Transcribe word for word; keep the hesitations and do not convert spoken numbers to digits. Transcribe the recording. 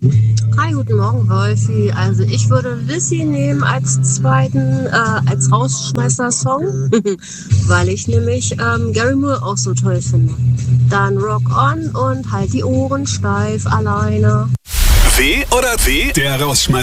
Hi, guten Morgen, Wolfi. Also ich würde Lizzie nehmen als zweiten, äh, als Rausschmeißer-Song, weil ich nämlich ähm, Gary Moore auch so toll finde. Dann Rock On und halt die Ohren steif alleine. W oder W? Der Rausschmeißer.